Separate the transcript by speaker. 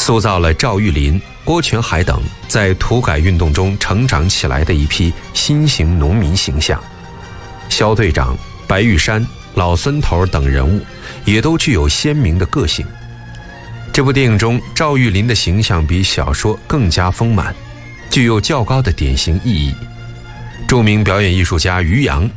Speaker 1: 塑造了赵玉林、郭全海等在土改运动中成长起来的一批新型农民形象。肖队长、白玉山、老孙头等人物也都具有鲜明的个性。这部电影中，赵玉林的形象比小说更加丰满，具有较高的典型意义。著名表演艺术家于洋